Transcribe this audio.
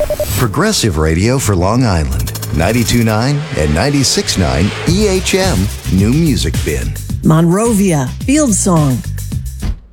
Progressive Radio for Long Island. 92.9 and 96.9 EHM New Music Bin. Monrovia, Field Song,